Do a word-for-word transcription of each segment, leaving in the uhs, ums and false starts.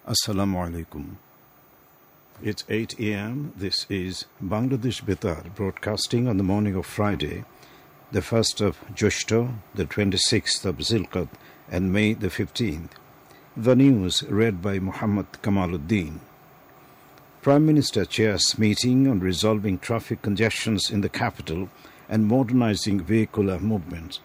Assalamu alaikum. It's eight a.m. This is Bangladesh Betar broadcasting on the morning of Friday, the first of Jeshto, the twenty-sixth of Zilqad, and May the fifteenth. The news read by Muhammad Kamaluddin. Prime Minister chairs meeting on resolving traffic congestions in the capital and modernizing vehicular movements.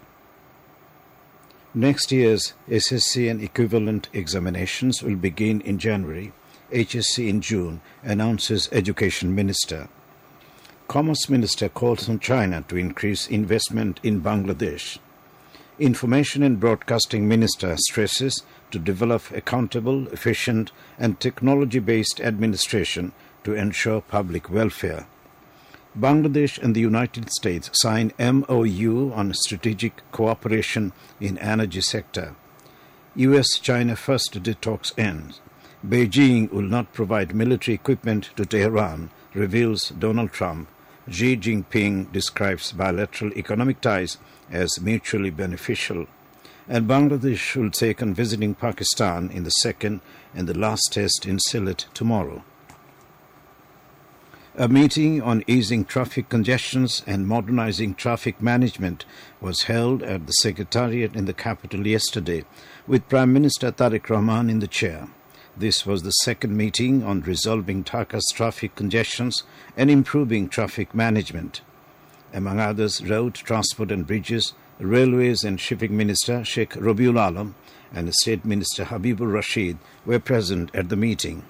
Next year's S S C and equivalent examinations will begin in January, H S C in June, announces Education Minister. Commerce Minister calls on China to increase investment in Bangladesh. Information and Broadcasting Minister stresses to develop accountable, efficient and technology-based administration to ensure public welfare. Bangladesh and the United States sign M O U on strategic cooperation in energy sector. U S China first talks ends. Beijing will not provide military equipment to Tehran, reveals Donald Trump. Xi Jinping describes bilateral economic ties as mutually beneficial. And Bangladesh will take on visiting Pakistan in the second and the last test in Sylhet tomorrow. A meeting on easing traffic congestions and modernizing traffic management was held at the Secretariat in the capital yesterday, with Prime Minister Tariq Rahman in the chair. This was the second meeting on resolving Dhaka's traffic congestions and improving traffic management. Among others, Road, Transport and Bridges, Railways and Shipping Minister Sheikh Rabiul Alam and State Minister Habibur Rashid were present at the meeting.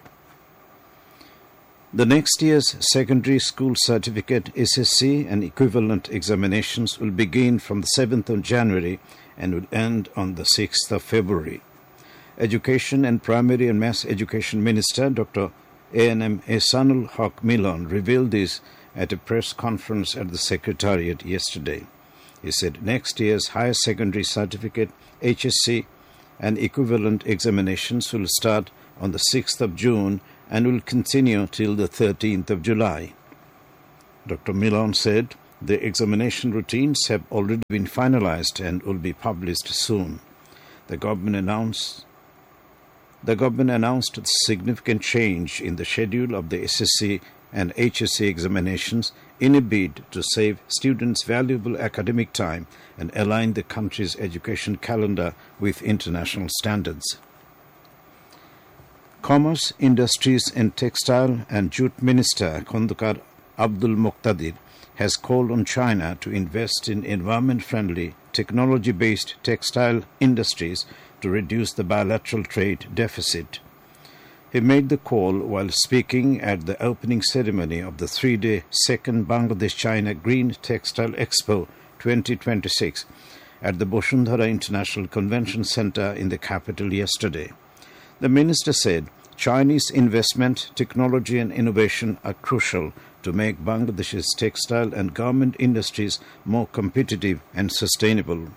The next year's secondary school certificate S S C and equivalent examinations will begin from the seventh of January and will end on the sixth of February. Education and Primary and Mass Education Minister Doctor A N M Ehsanul Haq Milon revealed this at a press conference at the Secretariat yesterday. He said next year's higher secondary certificate H S C and equivalent examinations will start on the sixth of June and will continue till the thirteenth of July. Doctor Milon said the examination routines have already been finalized and will be published soon. The government announced the government announced a significant change in the schedule of the S S C and H S C examinations in a bid to save students valuable academic time and align the country's education calendar with international standards. Commerce, Industries and Textile and Jute Minister Khondukar Abdul Muqtadir has called on China to invest in environment-friendly, technology-based textile industries to reduce the bilateral trade deficit. He made the call while speaking at the opening ceremony of the three-day second Bangladesh-China Green Textile Expo twenty twenty-six at the Bosundhara International Convention Center in the capital yesterday. The minister said Chinese investment, technology and innovation are crucial to make Bangladesh's textile and garment industries more competitive and sustainable.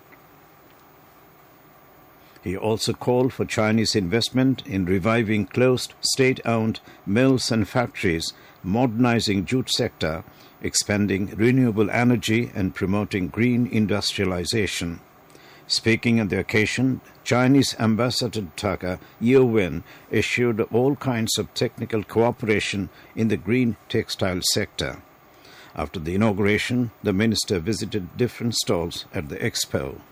He also called for Chinese investment in reviving closed state-owned mills and factories, modernizing jute sector, expanding renewable energy and promoting green industrialization. Speaking on the occasion, Chinese Ambassador to Dhaka, Yeo Wen, assured all kinds of technical cooperation in the green textile sector. After the inauguration, the minister visited different stalls at the expo.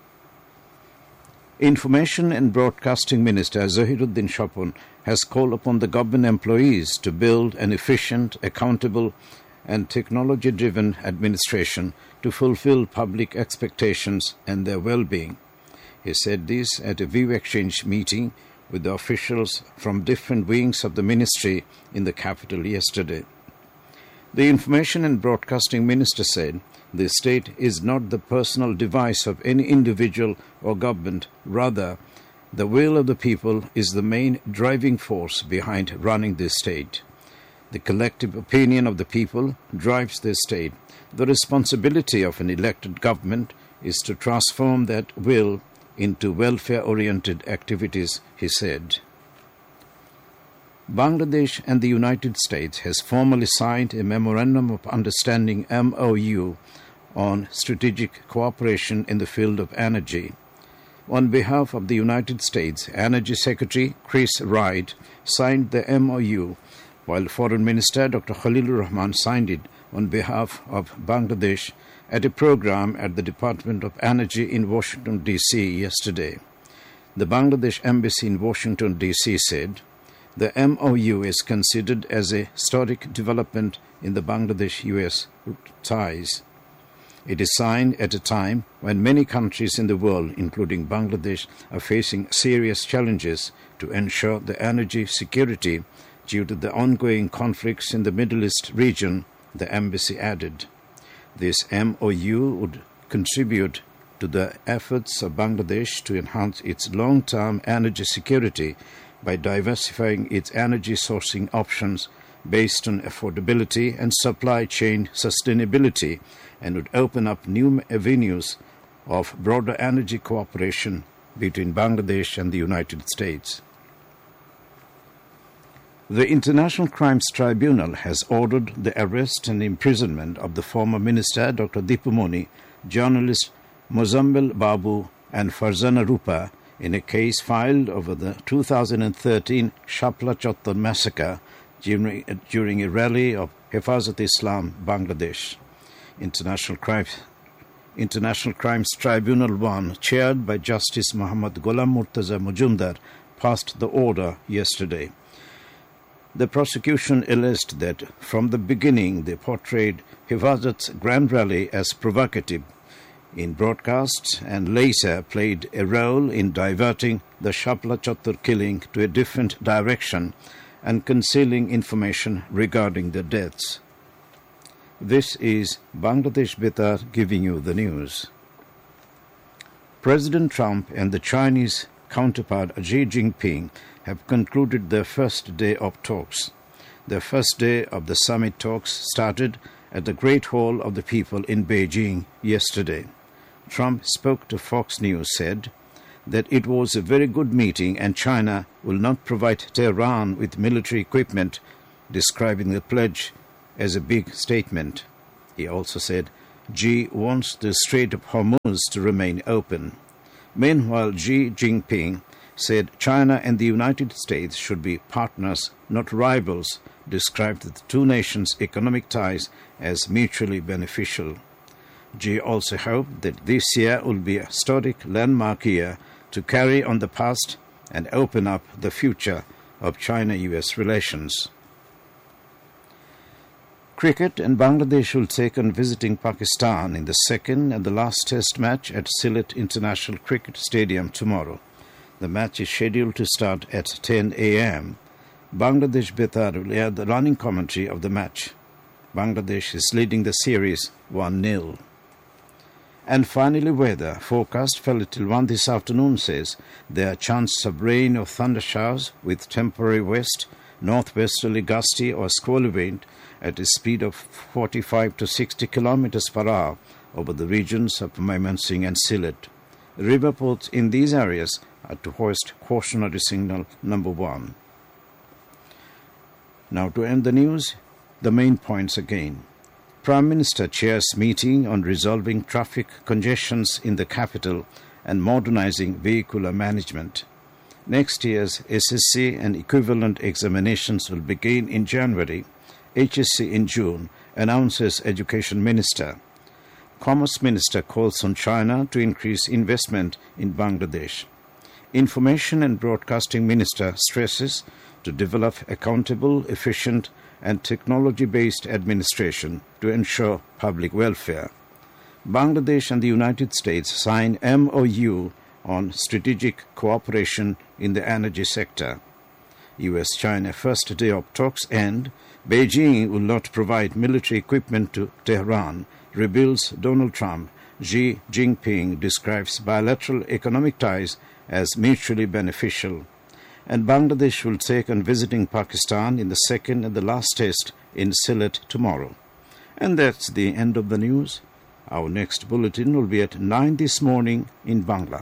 Information and Broadcasting Minister Zahiruddin Shapun has called upon the government employees to build an efficient, accountable and technology-driven administration to fulfill public expectations and their well-being. He said this at a view exchange meeting with the officials from different wings of the ministry in the capital yesterday. The Information and Broadcasting Minister said the state is not the personal device of any individual or government. Rather, the will of the people is the main driving force behind running this state. The collective opinion of the people drives this state. The responsibility of an elected government is to transform that will into welfare-oriented activities, he said. Bangladesh and the United States has formally signed a Memorandum of Understanding M O U on strategic cooperation in the field of energy. On behalf of the United States, Energy Secretary Chris Wright signed the M O U, while Foreign Minister Doctor Khalilur Rahman signed it on behalf of Bangladesh at a program at the Department of Energy in Washington, D C yesterday. The Bangladesh Embassy in Washington, D C said, the M O U is considered as a historic development in the Bangladesh-U S ties. It is signed at a time when many countries in the world, including Bangladesh, are facing serious challenges to ensure the energy security due to the ongoing conflicts in the Middle East region, the embassy added. This M O U would contribute to the efforts of Bangladesh to enhance its long-term energy security by diversifying its energy sourcing options based on affordability and supply chain sustainability, and would open up new avenues of broader energy cooperation between Bangladesh and the United States. The International Crimes Tribunal has ordered the arrest and imprisonment of the former minister Doctor Dipumoni, journalist Mozammel Babu and Farzana Rupa in a case filed over the two thousand thirteen Shapla Chottor massacre during, during a rally of Hifazat-e-Islam, Bangladesh. International Crimes, International Crimes Tribunal one, chaired by Justice Muhammad Ghulam Murtaza Majumdar, passed the order yesterday. The prosecution alleged that from the beginning they portrayed Hifazat's grand rally as provocative in broadcasts and later played a role in diverting the Shapla Chottor killing to a different direction and concealing information regarding the deaths. This is Bangladesh Betar giving you the news. President Trump and the Chinese counterpart Xi Jinping have concluded their first day of talks. The first day of the summit talks started at the Great Hall of the People in Beijing yesterday. Trump spoke to Fox News, said that it was a very good meeting and China will not provide Tehran with military equipment, describing the pledge as a big statement. He also said Xi wants the Strait of Hormuz to remain open. Meanwhile, Xi Jinping said China and the United States should be partners, not rivals, described the two nations' economic ties as mutually beneficial. Xi also hoped that this year will be a historic landmark year to carry on the past and open up the future of China-U S relations. Cricket, and Bangladesh will take on visiting Pakistan in the second and the last test match at Sylhet International Cricket Stadium tomorrow. The match is scheduled to start at ten a.m. Bangladesh Betar will air the running commentary of the match. Bangladesh is leading the series one nil. And finally, weather. Forecast for Little One this afternoon says there are chances of rain or thunder showers with temporary west, northwesterly gusty or squally wind at a speed of forty-five to sixty kilometers per hour over the regions of Mymensingh and Sylhet. River ports in these areas are to hoist cautionary signal number one. Now to end the news, the main points again. Prime Minister chairs meeting on resolving traffic congestions in the capital and modernizing vehicular management. Next year's S S C and equivalent examinations will begin in January, H S C in June, announces Education Minister. Commerce Minister calls on China to increase investment in Bangladesh. Information and Broadcasting Minister stresses to develop accountable, efficient, and technology-based administration to ensure public welfare. Bangladesh and the United States sign M O U on strategic cooperation in the energy sector. U S China first day of talks end. Beijing will not provide military equipment to Tehran, reveals Donald Trump. Xi Jinping describes bilateral economic ties as mutually beneficial. And Bangladesh will take on visiting Pakistan in the second and the last test in Sylhet tomorrow. And that's the end of the news. Our next bulletin will be at nine this morning in Bangla.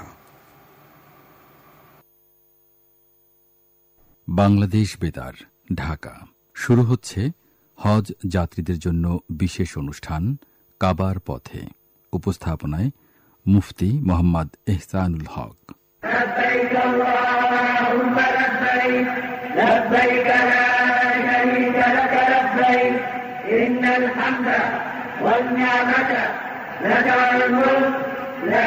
Bangladesh বেতার, ঢাকা। শুরু হচ্ছে হজ যাত্রীদের জন্য বিশেষ অনুষ্ঠান কাবার পথে। উপস্থাপনায় মুফতি মোহাম্মদ এহসানুল হক। لبيك اللهم لبيك لبيك لا شريك لك لبيك إن الحمد والنعمة لك والملك لا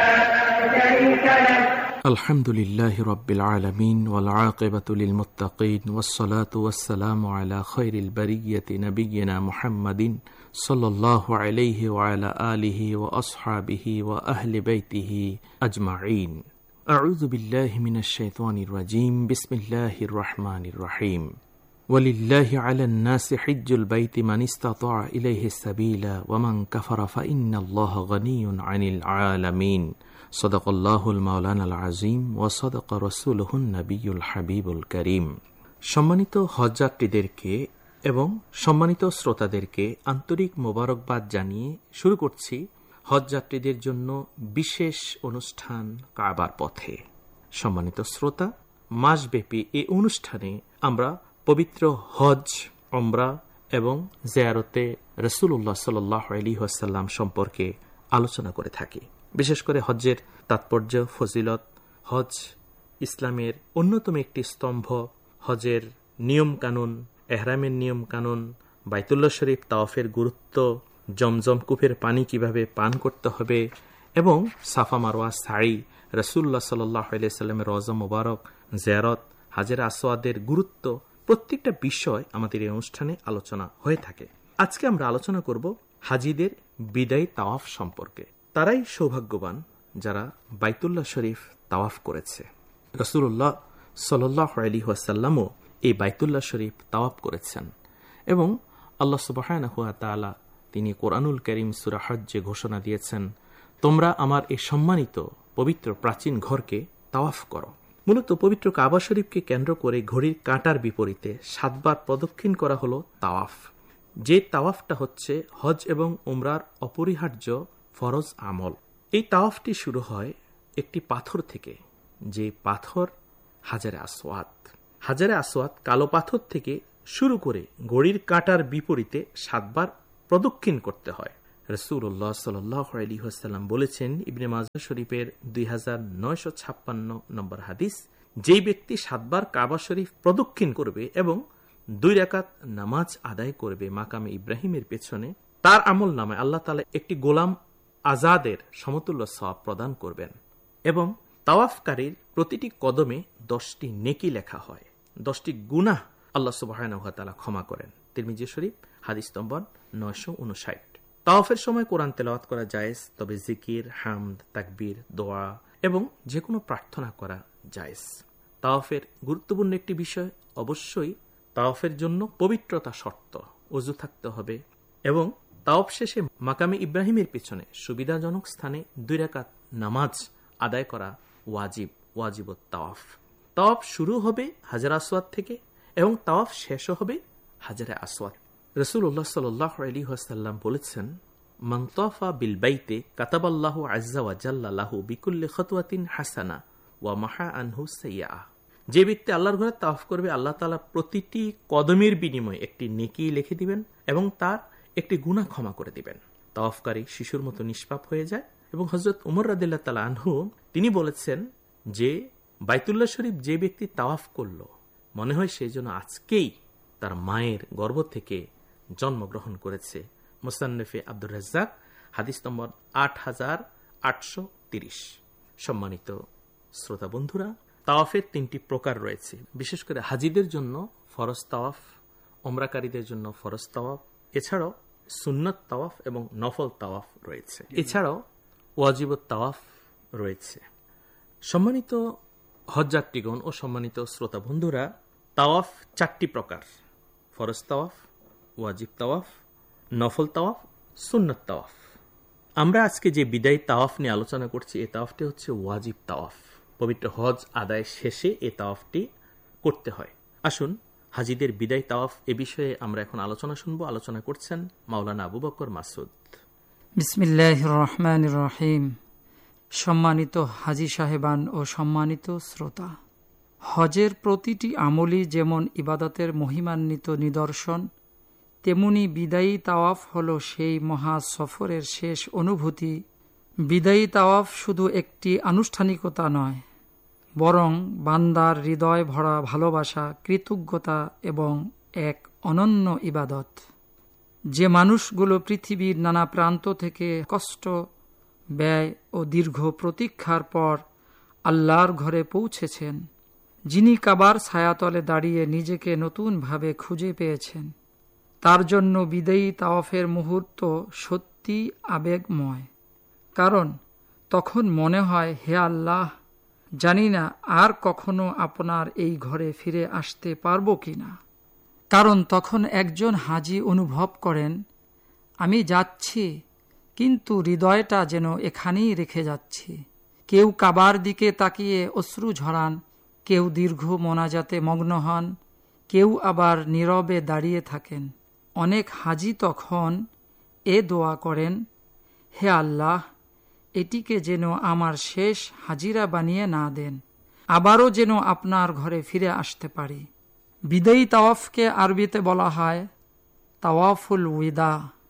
شريك لك. الحمد لله رب العالمين والعاقبة للمتقين والصلاة والسلام على خير البرية نبينا محمد صلى الله عليه وعلى آله وأصحابه وأهل بيته أجمعين. أعوذ بالله من الشيطان الرجيم. بسم الله الرحمن الرحيم. ولله على الناس حج البيت من استطاع إليه السبيل ومن كفر فإن الله غني عن العالمين. صدق الله المولانا العظيم وصدق رسوله النبي الحبيب الكريم. সম্মানিত হজযাত্রীদেরকে এবং সম্মানিত শ্রোতাদেরকে আন্তরিক মোবারকবাদ জানিয়ে শুরু করছি হজযাত্রীদের জন্য বিশেষ অনুষ্ঠান কাবার পথে। সম্মানিত শ্রোতা, মাসব্যাপী এই অনুষ্ঠানে আমরা পবিত্র হজ, উমরা এবং জিয়ারতে রাসূলুল্লাহ সাল্লাল্লাহু আলাইহি ওয়াসাল্লাম সম্পর্কে আলোচনা করে থাকি। বিশেষ করে হজ্জের তাৎপর্য, ফজিলত, হজ ইসলামের অন্যতম একটি স্তম্ভ, হজের নিয়ম কানুন, এহরামের নিয়ম কানুন, বাইতুল্লাহ শরীফ তাওয়াফের গুরুত্ব, জমজম কূপের পানি কিভাবে পান করতে হবে এবং সাফা মারওয়া সাই, রাসূলুল্লাহ সাল্লাল্লাহু আলাইহি ওয়াসাল্লামের রওজা মুবারক, জিয়ারত, হাজরে আসওয়াদের গুরুত্ব, প্রত্যেকটা বিষয় আমাদের এই অনুষ্ঠানে আলোচনা হয়ে থাকে। আজকে আমরা আলোচনা করব হাজিদের বিদায়ী তাওয়াফ সম্পর্কে। তারাই সৌভাগ্যবান যারা বাইতুল্লাহ শরীফ তাওয়াফ করেছে। রাসূলুল্লাহ সাল্লাল্লাহু আলাইহি ওয়াসাল্লামও এই বাইতুল্লাহ শরীফ তাওয়াফ করেছেন এবং আল্লাহ সুবহানাহু ওয়া তাআলা তিনি কোরআনুল কারীম সূরা হজ্জে ঘোষণা দিয়েছেন, তোমরা আমার এই সম্মানিত পবিত্র প্রাচীন ঘরকে তাওয়াফ করো। মূলত পবিত্র কাবা শরীফকে কেন্দ্র করে ঘড়ির কাঁটার বিপরীতে সাতবার প্রদক্ষিণ করা হলো তাওয়াফ। যে তাওয়াফটা হচ্ছে হজ এবং উমরার অপরিহার্য ফরজ আমল। এই তাওয়াফটি শুরু হয় একটি পাথর থেকে, যে পাথর হাজারে আসওয়াদ। হাজারে আসওয়াদ কালো পাথর থেকে শুরু করে ঘড়ির কাঁটার বিপরীতে সাতবার প্রদক্ষিণ করতে হয়। রাসূলুল্লাহ সাল্লাল্লাহু আলাইহি ওয়াসাল্লাম বলেছেন, ইবনে মাজাহ শরীফের দুই হাজার নয়শো ছাপ্পান্ন নম্বর হাদিস, যেই ব্যক্তি সাতবার কাবা শরীফ প্রদক্ষিণ করবে এবং দুই রাকাত নামাজ আদায় করবে মাকামে ইব্রাহিমের পেছনে, তার আমল নামায় আল্লাহ তাআলা একটি গোলাম আজাদের সমতুল্য সওয়াব প্রদান করবেন এবং তাওয়াফকারীর প্রতিটি কদমে দশটি নেকি লেখা হয়, দশটি গুনাহ আল্লাহ সুবহানাহু ওয়া তাআলা ক্ষমা করেন। তিরমিজি শরীফ হাদিস নম্বর নয়শো উনষাট। তাওয়াফের সময় কোরআন তেলাওয়াত করা জায়েজ, তবে জিকির, হামদ, তাকবীর, দোয়া এবং যে কোনো প্রার্থনা করা জায়েজ। তাওয়াফের গুরুত্বপূর্ণ একটি বিষয়, অবশ্যই তাওয়াফের জন্য পবিত্রতা শর্ত, ওযু থাকতে হবে এবং তাওয়াফ শেষে মাকামে ইব্রাহিমের পিছনে সুবিধাজনক স্থানে দুই রাকাত নামাজ আদায় করা ওয়াজিব, ওয়াজিবুত তাওয়াফ। তাওয়াফ শুরু হবে হাজারে আসওয়াদ থেকে এবং তাওয়াফ শেষও হবে হাজারে আসওয়াদ। রাসূলুল্লাহ সাল্লাল্লাহু আলাইহি ওয়াসাল্লাম বলেছেন, মান তাফা বিল বাইতে কাতাবাল্লাহু আযজা ওয়া জাল্লা লাহু বিকুল্লি খাতওয়াতিন হাসানা ওয়া মাহা আনহু সাইয়্যা। যে ব্যক্তি আল্লাহর ঘরে তাওয়াফ করবে, আল্লাহ তাআলা প্রতিটি কদমের বিনিময়ে একটি নেকি লিখে দিবেন এবং তার একটি গুনাহ ক্ষমা করে দিবেন। তাওয়াফকারী শিশুর মতো নিষ্পাপ হয়ে যায় এবং হযরত ওমর রাদিয়াল্লাহু তাআলা আনহু তিনি বলেছেন যে বাইতুল্লাহ শরীফ যে ব্যক্তি তাওয়াফ করল, মনে হয় সেই জন্য আজকেই তার মায়ের গর্ভ থেকে জন্মগ্রহণ করেছে। মুসান্নিফে আব্দুর রাজ্জাক হাদিস নম্বর আট হাজার আটশো তিরিশ। সম্মানিত শ্রোতা বন্ধুরা, তাওয়াফের তিনটি প্রকার রয়েছে। বিশেষ করে হাজিদের জন্য ফরজ তাওয়াফ, ওমরাকারীদের জন্য ফরজ তাওয়াফ, এছাড়াও সুন্নত তাওয়াফ এবং নফল তাওয়াফ রয়েছে, এছাড়াও ওয়াজিবুত তাওয়াফ রয়েছে। সম্মানিত হজযাত্রীগণ ও সম্মানিত শ্রোতা বন্ধুরা, তাওয়াফ চারটি প্রকার: ফরজ তাওয়াফ, ওয়াজিব তাওয়াফ, নফল তাওয়াফ, সুন্নত তাওয়াফ। আমরা আজকে যে বিদায়ী তাওয়াফ নিয়ে আলোচনা করছি, এই তাওয়াফটি হচ্ছে ওয়াজিব তাওয়াফ। পবিত্র হজ আদায় শেষে এই তাওয়াফটি করতে হয়। আসুন হাজিদের বিদায়ী তাওয়াফ এ বিষয়ে আমরা এখন আলোচনা শুনবো। আলোচনা করছেন মাওলানা আবু বকর মাসুদ। বিসমিল্লাহির রহমানির রহিম। সম্মানিত হাজি সাহেবান ও সম্মানিত শ্রোতা, হজের প্রতিটি আমলই যেমন ইবাদতের মহিমান্বিত নিদর্শন, তেমনি বিদায়ী তাওয়াফ হল সেই মহা সফরের শেষ অনুভূতি বিদায়ী তাওয়াফ শুধু একটি আনুষ্ঠানিকতা নয়, বরং বান্দার হৃদয় ভরা ভালোবাসা, কৃতজ্ঞতা এবং এক অনন্য ইবাদত। যে মানুষগুলো পৃথিবীর নানা প্রান্ত থেকে কষ্ট, ব্যয় ও দীর্ঘ প্রতীক্ষার পর আল্লাহর ঘরে পৌঁছেছেন, যিনি কাবার ছায়াতলে দাঁড়িয়ে নিজেকে নতুনভাবে খুঁজে পেয়েছেন, তার জন্য বিদায়ী তাওয়াফের মুহূর্ত সত্যি আবেগময়। কারণ তখন মনে হয়, হে আল্লাহ, জানি না আর কখনো আপনার এই ঘরে ফিরে আসতে পারবো কিনা। কারণ তখন একজন হাজি অনুভব করেন, আমি যাচ্ছি, কিন্তু হৃদয়টা যেন এখানেই রেখে যাচ্ছি। কেউ কাবার দিকে তাকিয়ে অশ্রু ঝরান, কেউ দীর্ঘ মোনাজাতে মগ্ন হন, কেউ আবার নীরবে দাঁড়িয়ে থাকেন। অনেক হাজি তখন এ দোয়া করেন, হে আল্লাহ, এটিকে যেন আমার শেষ হাজিরা বানিয়ে না দেন, আবারও যেন আপনার ঘরে ফিরে আসতে পারি। বিদায়ী তাওয়াফকে আরবিতে বলা হয় তাওয়াফুল উইদা।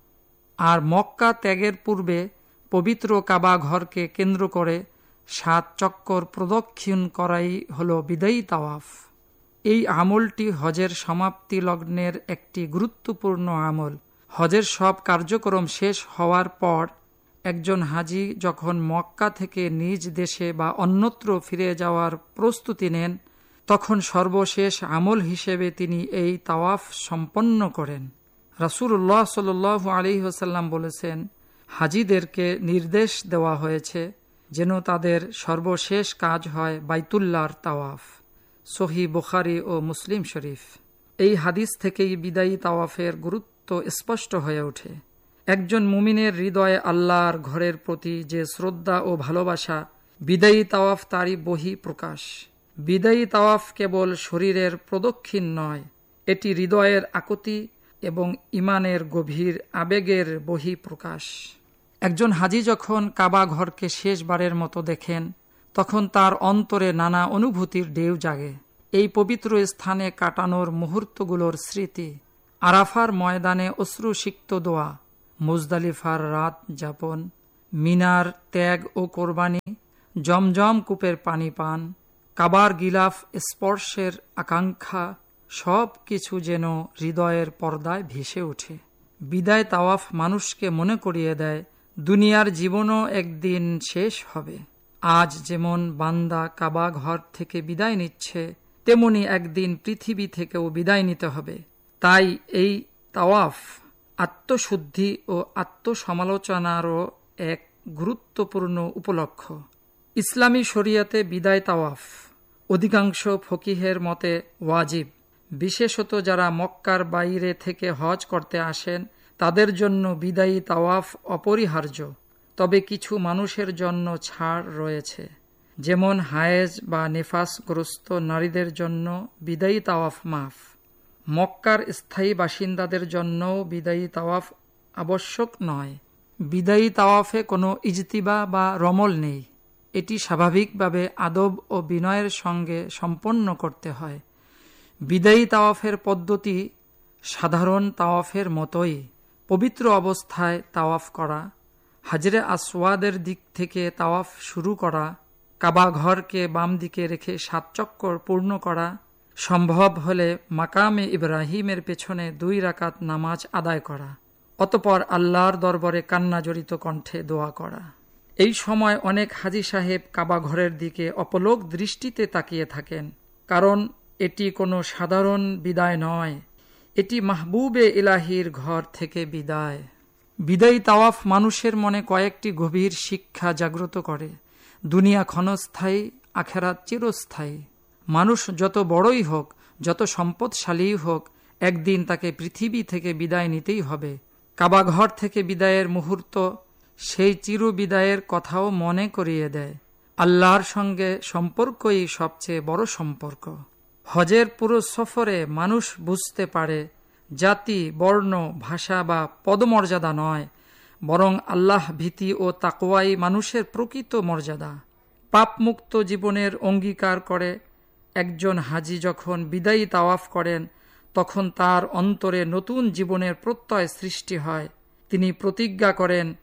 আর মক্কা ত্যাগের পূর্বে পবিত্র কাবা ঘরকে কেন্দ্র করে সাত চক্কর প্রদক্ষিণ করাই হল বিদায়ী তাওয়াফ। এই আমলটি হজের সমাপ্তি লগ্নের একটি গুরুত্বপূর্ণ আমল। হজের সব কার্যক্রম শেষ হওয়ার পর একজন হাজি যখন মক্কা থেকে নিজ দেশে বা অন্যত্র ফিরে যাওয়ার প্রস্তুতি নেন, তখন সর্বশেষ আমল হিসেবে তিনি এই তাওয়াফ সম্পন্ন করেন। রাসূলুল্লাহ সাল্লাল্লাহু আলাইহি ওয়াসাল্লাম বলেছেন, হাজিদেরকে নির্দেশ দেওয়া হয়েছে যেন তাদের সর্বশেষ কাজ হয় বাইতুল্লাহর তাওয়াফ। সহিহ বুখারী ও মুসলিম শরীফ। এই হাদিস থেকেই বিদায়ী তাওয়াফের গুরুত্ব স্পষ্ট হয়ে ওঠে। একজন মুমিনের হৃদয়ে আল্লাহর ঘরের প্রতি যে শ্রদ্ধা ও ভালোবাসা, বিদায়ী তাওয়াফ তারই বহি প্রকাশ। বিদায়ী তাওয়াফ কেবল শরীরের প্রদক্ষিণ নয়, এটি হৃদয়ের আকুতি এবং ইমানের গভীর আবেগের বহি প্রকাশ। একজন হাজি যখন কাবা ঘরকে শেষবারের মতো দেখেন, তখন তার অন্তরে নানা অনুভূতির ঢেউ জাগে। এই পবিত্র স্থানে কাটানোর মুহূর্তগুলোর স্মৃতি, আরাফার ময়দানে অশ্রুসিক্ত দোয়া, মুজদালিফার রাত যাপন, মিনার ত্যাগ ও কোরবানি, জমজম কূপের পানি পান, কাবার গিলাফ স্পর্শের আকাঙ্ক্ষা, সব কিছু যেন হৃদয়ের পর্দায় ভেসে ওঠে। বিদায় তাওয়াফ মানুষকে মনে করিয়ে দেয়, দুনিয়ার জীবনও একদিন শেষ হবে। আজ যেমন বান্দা কাবা ঘর থেকে বিদায় নিচ্ছে, তেমনি একদিন পৃথিবী থেকেও বিদায় নিতে হবে। তাই এই তাওয়াফ আত্মশুদ্ধি ও আত্মসমালোচনারও এক গুরুত্বপূর্ণ উপলক্ষ। ইসলামী শরিয়াতে বিদায় তাওয়াফ অধিকাংশ ফকিহের মতে ওয়াজিব। বিশেষত যারা মক্কার বাইরে থেকে হজ করতে আসেন, তাদের জন্য বিদায়ী তাওয়াফ অপরিহার্য। তবে কিছু মানুষের জন্য ছাড় রয়েছে, যেমন হায়েজ বা নেফাসগ্রস্ত নারীদের জন্য বিদায়ী তাওয়াফ মাফ। মক্কার স্থায়ী বাসিন্দাদের জন্যও বিদায়ী তাওয়াফ আবশ্যক নয়। বিদায়ী তাওয়াফে কোনো ইজতিবা বা রমল নেই। এটি স্বাভাবিকভাবে আদব ও বিনয়ের সঙ্গে সম্পন্ন করতে হয়। বিদায়ী তাওয়াফের পদ্ধতি সাধারণ তাওয়াফের মতোই। পবিত্র অবস্থায় তাওয়াফ করা, হাজরে আসওয়াদের দিক থেকে তাওয়াফ শুরু করা, কাবা ঘরকে বাম দিকে রেখে সাত চক্কর পূর্ণ করা, সম্ভব হলে মাকামে ইব্রাহিমের পেছনে দুই রাকাত নামাজ আদায় করা, অতপর আল্লাহর দরবারে কান্নাজড়িত কণ্ঠে দোয়া করা। এই সময় অনেক হাজী সাহেব কাবা ঘরের দিকে অপলোক দৃষ্টিতে তাকিয়ে থাকেন, কারণ এটি কোনো সাধারণ বিদায় নয়, এটি মাহবুবে ইলাহির ঘর থেকে বিদায়। বিদায়ী তাওয়াফ মানুষের মনে কয়েকটি গভীর শিক্ষা জাগ্রত করে। দুনিয়া ক্ষণস্থায়ী, আখেরাত চিরস্থায়ী। মানুষ যত বড়ই হোক, যত সম্পদশালী হোক, একদিন তাকে পৃথিবী থেকে বিদায় নিতেই হবে। কাবা ঘর থেকে বিদায়ের মুহূর্ত সেই চির বিদায়ের কথাও মনে করিয়ে দেয়। আল্লাহর সঙ্গে সম্পর্কই সবচেয়ে বড় সম্পর্ক। হজের পুরো সফরে মানুষ বুঝতে পারে জাতি, বর্ণ, ভাষা বা পদমর্যাদা নয়, বরং আল্লাহ ভীতি ও তাকওয়াই মানুষের প্রকৃত মর্যাদা। পাপমুক্ত জীবনের অঙ্গীকার করে একজন হাজি যখন বিদায়ী তাওয়াফ করেন, তখন তার অন্তরে নতুন জীবনের প্রত্যয় সৃষ্টি হয়। তিনি প্রতিজ্ঞা করেন,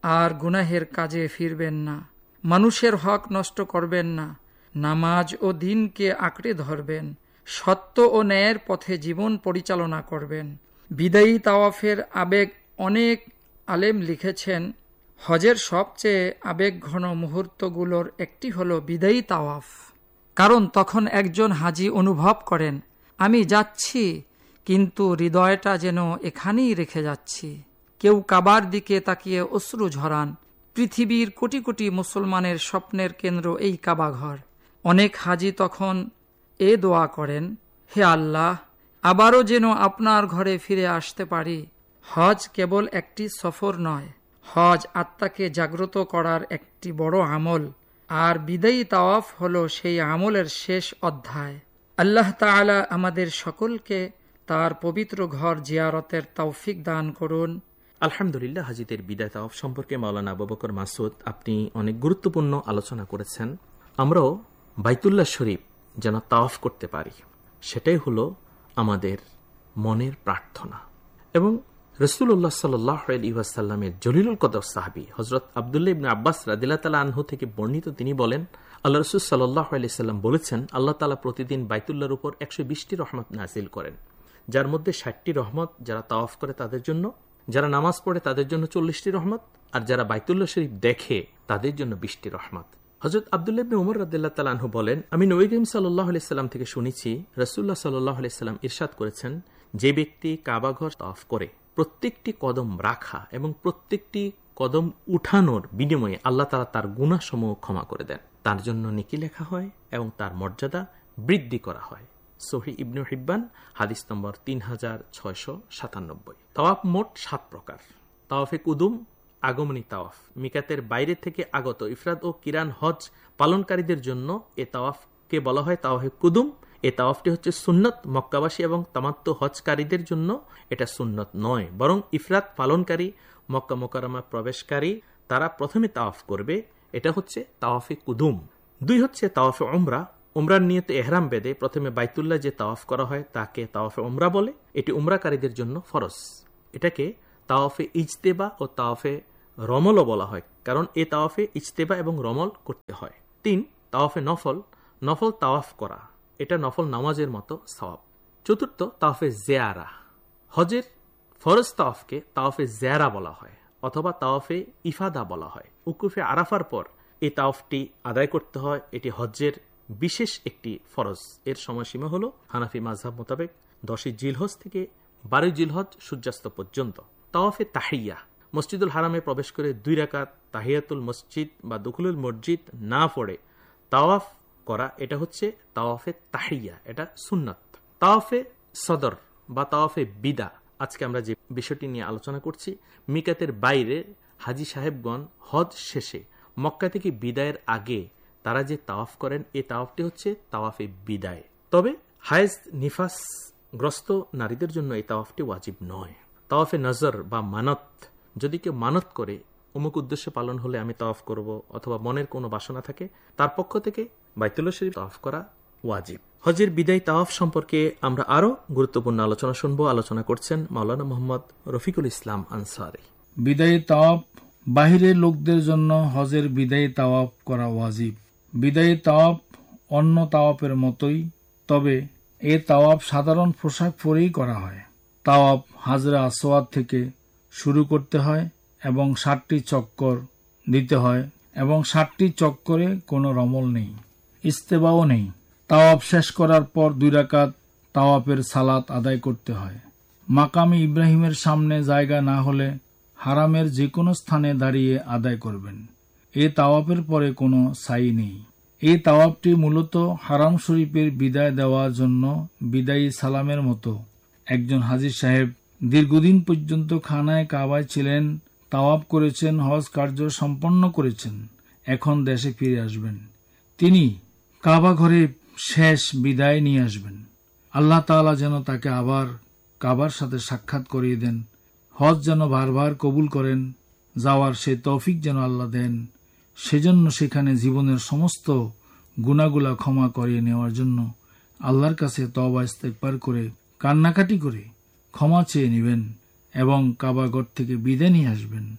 আর গুনাহের কাজে ফিরবেন না, মানুষের হক নষ্ট করবেন না, নামাজ ও দিনকে আঁকড়ে ধরবেন, সত্য ও ন্যায়ের পথে জীবন পরিচালনা করবেন। বিদায়ী তাওয়াফের আবেগ অনেক আলেম লিখেছেন, হজের সবচেয়ে আবেগঘন মুহূর্তগুলোর একটি হলো বিদায়ী তাওয়াফ। কারণ তখন একজন হাজি অনুভব করেন, আমি যাচ্ছি কিন্তু হৃদয়টা যেন এখানেই রেখে যাচ্ছি। কেউ কাবার দিকে তাকিয়ে অশ্রু ঝরান। পৃথিবীর কোটি কোটি মুসলমানের স্বপ্নের কেন্দ্র এই কাবাঘর। অনেক হাজি তখন এ দোয়া করেন, হে আল্লাহ, আবারও যেন আপনার ঘরে ফিরে আসতে পারি। হজ কেবল একটি সফর নয়, হজ আত্মাকে জাগ্রত করার একটি বড় আমল, আর বিদায়ী তাওয়াফ হলো সেই আমলের শেষ অধ্যায়। আল্লাহ তাআলা আমাদের সকলকে তার পবিত্র ঘর জিয়ারতের তৌফিক দান করুন। আলহামদুলিল্লাহ, হাজিদের বিদায় তাওয়াফ সম্পর্কে মাওলানা আবু বকর মাসুদ আপনি অনেক গুরুত্বপূর্ণ আলোচনা করেছেন। আমরাও বাইতুল্লাহ শরীফ যেন তাওয়াফ করতে পারি, সেটাই হলো আমাদের মনের প্রার্থনা। এবং রাসূলুল্লাহ সাল্লাল্লাহু আলাইহি ওয়াসাল্লামের জলিলুল কদর সাহাবী হযরত আব্দুল্লাহ ইবনে আব্বাস রাদিয়াল্লাহু তাআলা আনহু থেকে বর্ণিত, তিনি বলেন, আল্লাহ রাসূল সাল্লাল্লাহু আলাইহি সাল্লাম বলেছেন, আল্লাহ তাআলা প্রতিদিন বাইতুল্লাহর উপর একশো বিশটি রহমত নাযিল করেন, যার মধ্যে ষাটটি রহমত যারা তাওয়াফ করে তাদের জন্য, যারা নামাজ পড়ে তাদের জন্য চল্লিশটি রহমত, আর যারা বাইতুল্লাহ শরীফ দেখে তাদের জন্য বিশটি রহমত। হযরত আব্দুল্লাহ ইবনে উমর রাদিয়াল্লাহু তাআলা আনহু বলেন, আমি নবী করিম সাল্লাল্লাহু আলাইহি সাল্লাম থেকে শুনেছি, রাসূলুল্লাহ সাল্লাল্লাহু আলাইহি সাল্লাম ইরশাদ করেছেন, যে ব্যক্তি কাবা ঘর তাওয়াফ করে প্রত্যেকটি কদম রাখা এবং প্রত্যেকটি কদম উঠানোর বিনিময়ে আল্লাহ তাআলা তার গুনাহসমূহ ক্ষমা করে দেন, তার জন্য নেকি লেখা হয় এবং তার মর্যাদা বৃদ্ধি করা হয়। সহিহ ইবনে হিব্বান হাদিস নম্বর তিন হাজার ছয়শ সাতানব্বই। তাওয়াফ মোট সাত প্রকার। তাওয়াফে কুদুম, আগমনী তাওয়াফ, মিকাতের বাইরে থেকে আগত ইফরাদ ও কিরান হজ পালনকারীদের জন্য এ তাওয়াফকে বলা হয় তাওয়াফে কুদুম। এ তাওয়াফটি হচ্ছে সুন্নত। মক্কাবাসী এবং তামাত্তু হজকারীদের জন্য এটা সুন্নত নয়, বরং ইফরাদ পালনকারী, মক্কা মুকাররমা প্রবেশকারী তারা প্রথমে তাওয়াফ করবে। এটা হচ্ছে তাওয়াফে কুদুম। দুই হচ্ছে তাওয়াফে উমরা। উমরার নিয়তে এহরাম বেঁধে প্রথমে বাইতুল্লাহ যে তাওয়াফ করা হয় তাকে তাওয়াফে উমরা বলে। এটি উমরাকারীদের জন্য ফরজ। এটাকে তাওয়াফে ইজতেবা ও তাওয়াফে রমলও বলা হয়, কারণ এ তাওয়াফে ইজতেবা এবং রমল করতে হয়। তিন, তাওয়াফে নফল। নফল তাওয়াফ করা, এটা নফল নামাজের মতো সওয়াব। চতুর্থ, তাওয়াফে জিয়ারা। হজের ফরজ তাওয়াফকে তাওয়াফে জিয়ারা বলা হয় অথবা তাওয়াফে ইফাদা বলা হয়। উকুফে আরাফার পর এই তাওয়াফটি আদায় করতে হয়। এটি হজ্জের বিশেষ একটি ফরজ। এর সময়সীমা হল হানাফি মাযহাব মোতাবেক দশই জিলহজ থেকে বারোই জিলহজ সূর্যাস্ত পর্যন্ত। তাওয়াফে তাহিয়া, মসজিদুল হারামে প্রবেশ করে দুই রাকাত তাহিয়াতুল মসজিদ বা দুখুলুল মসজিদ না পড়ে তাওয়াফ করা, এটা হচ্ছে তাওয়াফে তাহিয়া, এটা সুন্নাত। তাওয়াফে সদর বা তাওয়াফে বিদা, আজকে আমরা যে বিষয়টি নিয়ে আলোচনা করছি, মিকাতের বাইরে হাজি সাহেবগণ হজ শেষে মক্কা থেকে বিদায়ের আগে তারা যে তাওয়াফ করেন, এই তাওয়াফটি হচ্ছে তাওয়াফে বিদায়। তবে হায়েজ নিফাস গ্রস্ত নারীদের জন্য এই তাওয়াফটি ওয়াজিব নয়। তাওয়াফে নজর বা মানত, যদি কেউ মানত করে অমুক উদ্দেশ্য পালন হলে আমি তাওয়াফ করব, অথবা মনের কোনো বাসনা থাকে, তার পক্ষ থেকে বাইতুল্লাহ শরীফ তাওয়াফ করা ওয়াজিব। হজের বিদায় তাওয়াফ সম্পর্কে আমরা আরো গুরুত্বপূর্ণ আলোচনা শুনবো। আলোচনা করছেন মাওলানা মোহাম্মদ রফিকুল ইসলাম আনসারী। বিদায়ী তাওয়াফ, বাহিরের লোকদের জন্য হজের বিদায়ী তাওয়াফ করা ওয়াজিব। বিদায়ী তাওয়াফ অন্য তাওয়াফের মতোই, তবে এ তাওয়াফ সাধারণ পোশাক পরেই করা হয়। তাওয়াফ হাজরা আসওয়াদ থেকে শুরু করতে হয় এবং ষাটটি চক্কর দিতে হয়, এবং ষাটটি চক্করে কোনো রমল নেই, ইস্তেবাও নেই। তাওয়াফ শেষ করার পর দুই রাকাত তাওয়াফের সালাত আদায় করতে হয়। মাকামে ইব্রাহিমের সামনে জায়গা না হলে হারামের যে কোনো স্থানে দাঁড়িয়ে আদায় করবেন। এ তাওয়াফের পরে কোনো সাই নেই। এই তাওয়াফটি মূলত হারাম শরীফের বিদায় দেওয়ার জন্য বিদায়ী সালামের মতো। একজন হাজী সাহেব দীর্ঘদিন পর্যন্ত খানায় কাবায় ছিলেন, তাওয়াফ করেছেন, হজ কার্য সম্পন্ন করেছেন, এখন দেশে ফিরে আসবেন। তিনি কাবা ঘরে শেষ বিদায় নিয়ে আসবেন। আল্লাহ তাআলা যেন তাকে আবার কাবার সাথে সাক্ষাৎ করিয়ে দেন, হজ যেন বারবার কবুল করেন, যাওয়ার সে তৌফিক যেন আল্লাহ দেন। সেজন্য সেখানে জীবনের সমস্ত গুনাহগুলা ক্ষমা করিয়ে নেওয়ার জন্য আল্লাহর কাছে তওবা ইস্তেগফার করে কান্নাকাটি করে ক্ষমা চেয়ে নেবেন এবং কাবাঘর থেকে বিদায় নিয়ে আসবেন।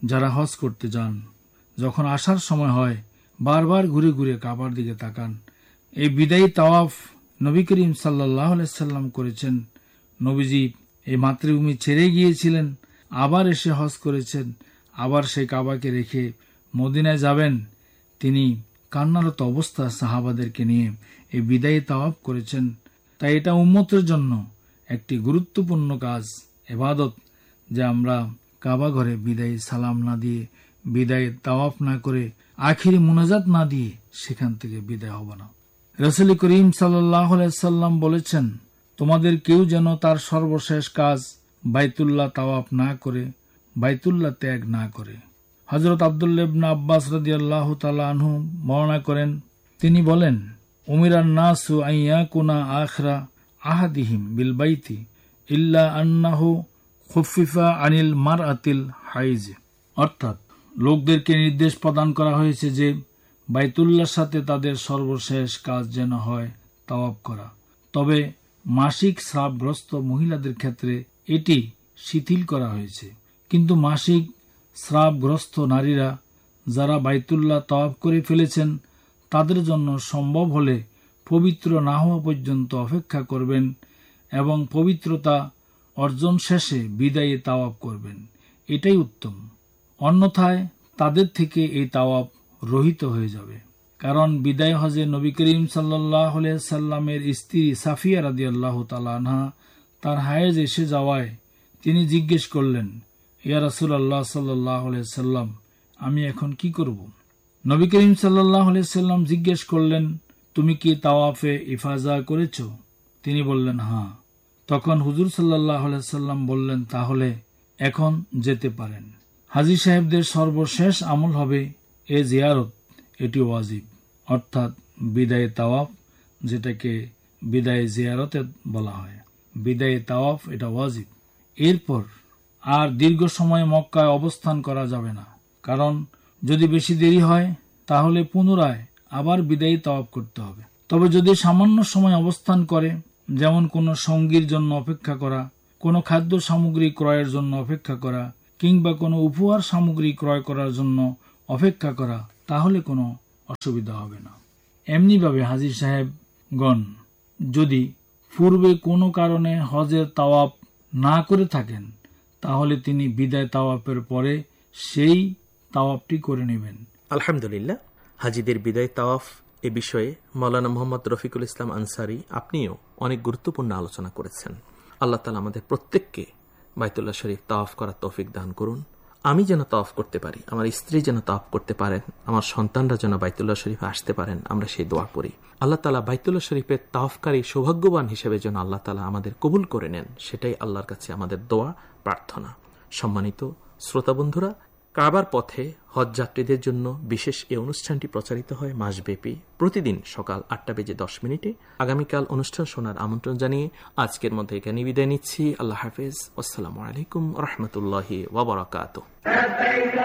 যারা হজ করতে যান যখন আসার সময় হয় বারবার ঘুরে ঘুরে কাবার দিকে তাকান। এই বিদায়ী তাওয়াফ নবী করিম সাল্লাল্লাহু আলাইহি সাল্লাম করেছেন। নবীজি এই মাতৃভূমি ছেড়ে গিয়েছিলেন, আবার এসে হজ করেছেন, আবার সেই কাবাকে রেখে মদিনায় যাবেন। তিনি কান্নারত অবস্থা সাহাবাদেরকে নিয়ে এই বিদায়ী তাওয়াফ করেছেন। তাই এটা উম্মতের জন্য একটি গুরুত্বপূর্ণ কাজ, ইবাদত, যে আমরা কাবা ঘরে বিদায়ী সালাম না দিয়ে, বিদায়ী তাওয়াফ না করে, আখিরি মুনাজাত না দিয়ে সেখান থেকে বিদায় হব না। রাসূল করিম সাল্লাল্লাহু আলাইহি সাল্লাম বলেছেন, তোমাদের কেউ যেন তার সর্বশেষ কাজ বাইতুল্লাহ তাওয়াফ না করে, বাইতুল্লাহ ত্যাগ না করে। হযরত আব্দুল্লাহ ইবনে আব্বাস রাদিয়াল্লাহু তাআলা আনহু বর্ণনা করেন, তিনি বলেন, উমিরান নাসু আন ইয়াকুনা আখিরা আহাদিহিম বিল বাইতি ইল্লা আন্নাহু খুফিফা আনিল মারআতিল হাইজ। অর্থাৎ লোকদেরকে নির্দেশ প্রদান করা হয়েছে যে বাইতুল্লাহর সাথে তাদের সর্বশেষ কাজ যেন হয় তাওয়াফ করা। তবে মাসিক স্রাবগ্রস্ত মহিলাদের ক্ষেত্রে এটি শিথিল করা হয়েছে। কিন্তু মাসিক স্রাবগ্রস্ত নারীরা যারা বাইতুল্লাহ তাওয়াফ করে ফেলেছেন তাদের জন্য সম্ভব হলে পবিত্র না হওয়া পর্যন্ত অপেক্ষা করবেন এবং পবিত্রতা অর্জন শেষে বিদায়ী তাওয়াফ করবেন, এটাই উত্তম। অন্যথায় তাদের থেকে এই তাওয়াফ রহিত হয়ে যাবে। কারণ বিদায় হজে নবী করিম সাল্লাল্লাহু আলাইহি সাল্লামের স্ত্রী সাফিয়া রাদিয়াল্লাহু তাআলা আনহা তার হায়েজ এসে যাওয়ায় তিনি জিজ্ঞেস করলেন, ইয়া রাসূলুল্লাহ সাল্লাল্লাহু আলাইহি সাল্লাম, আমি এখন কি করব? নবী করিম সাল্লাল্লাহু আলাইহি সাল্লাম জিজ্ঞেস করলেন, তুমি কি তাওয়াফে ইফাজা করেছ? তিনি বললেন, হ্যাঁ। তখন হুজুর সাল্লাল্লাহু আলাইহি সাল্লাম বললেন, তাহলে এখন যেতে পারেন। হাজী সাহেবদের সর্বশেষ আমল হবে এ জিয়ারত, এটি ওয়াজিব, অর্থাৎ বিদায় তাওয়াফ, যেটাকে বিদায় জিয়ারতে বলা হয়। বিদায় তাওয়াফ এটা ওয়াজিব। এরপর আর দীর্ঘ সময় মক্কায় অবস্থান করা যাবে না, কারণ যদি বেশি দেরি হয় তাহলে পুনরায় আবার বিদায়ী তাওয়াফ করতে হবে। তবে যদি সামান্য সময় অবস্থান করে, যেমন কোনো সঙ্গীর জন্য অপেক্ষা করা, কোনো খাদ্য সামগ্রী ক্রয়ের জন্য অপেক্ষা করা, কিংবা কোনো উপহার সামগ্রী ক্রয় করার জন্য অপেক্ষা করা, তাহলে কোনো অসুবিধা হবে না। এমনিভাবে হাজী সাহেবগণ যদি পূর্বে কোনো কারণে হজের তাওয়াফ না করে থাকেন তাহলে তিনি বিদায় তাওয়াফের পরে সেই তাওয়াফটি করে নেবেন। আলহামদুলিল্লাহ, হাজিদের বিদায় তাওয়াফ এ বিষয়ে মাওলানা মোহাম্মদ রফিকুল ইসলাম আনসারী আপনিও অনেক গুরুত্বপূর্ণ আলোচনা করেছেন। আল্লাহ তাআলা আমাদের প্রত্যেককে বাইতুল্লাহ শরীফ তাওয়াফ করার তৌফিক দান করুন। আমি যেন তাওয়াফ করতে পারি, আমার স্ত্রী যেন তাওয়াফ করতে পারেন, আমার সন্তানরা যেন বাইতুল্লাহ শরীফে আসতে পারেন, আমরা সেই দোয়া করি। আল্লাহ তাআলা বাইতুল্লাহ শরীফের তাওয়াফকারী সৌভাগ্যবান হিসেবে যেন আল্লাহ তাআলা আমাদের কবুল করে নেন, সেটাই আল্লাহর কাছে আমাদের দোয়া প্রার্থনা। সম্মানিত শ্রোতা বন্ধুরা, কাবার পথে হজ যাত্রীদের জন্য বিশেষ এই অনুষ্ঠানটি প্রচারিত হয় মাসব্যাপী প্রতিদিন সকাল আটটা বেজে দশ মিনিটে। আগামীকাল অনুষ্ঠান শোনার আমন্ত্রণ জানিয়ে আজকের মধ্যে এখানে বিদায় নিচ্ছি। আল্লাহ হাফেজ। আসসালামু আলাইকুম ওয়া রাহমাতুল্লাহি ওয়া বারাকাতুহু। لبيك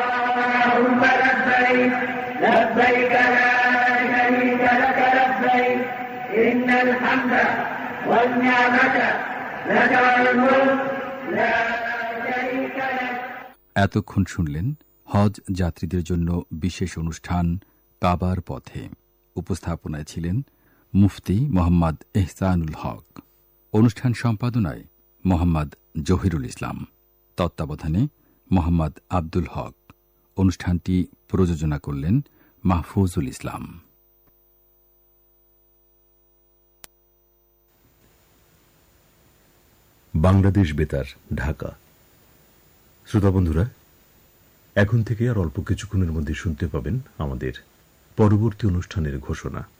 اللهم لبيك لبيك لا شريك لك لبيك إن الحمد والنعمة لك والملك لا شريك لك। এতক্ষণ শুনলেন হজ যাত্রীদের জন্য বিশেষ অনুষ্ঠান কাবার পথে। উপস্থাপনায় ছিলেন মুফতি মোহাম্মদ এহসানুল হক, অনুষ্ঠান সম্পাদনায় মোহাম্মদ জহিরুল ইসলাম, তত্ত্বাবধানে মোহাম্মদ আব্দুল হক। অনুষ্ঠানটি প্রযোজনা করলেন মাহফুজুল ইসলাম। বাংলাদেশ বেতার, ঢাকা। শ্রোতা বন্ধুরা, এখন থেকে আর অল্প কিছুক্ষণের মধ্যে শুনতে পাবেন আমাদের পরবর্তী অনুষ্ঠানের ঘোষণা।